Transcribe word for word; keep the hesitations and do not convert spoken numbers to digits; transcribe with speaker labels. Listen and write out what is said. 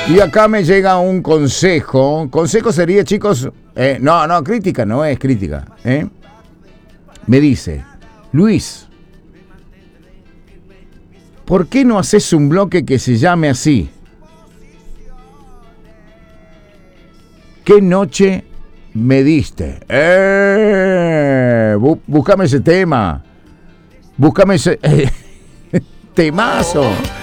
Speaker 1: Y acá me llega un consejo. Consejo sería, chicos, eh, no, no, crítica, no es crítica. ¿eh? Me dice, Luis, ¿por qué no haces un bloque que se llame así? ¿Qué noche me diste? Eh, bú, búscame ese tema. Búscame ese eh, temazo.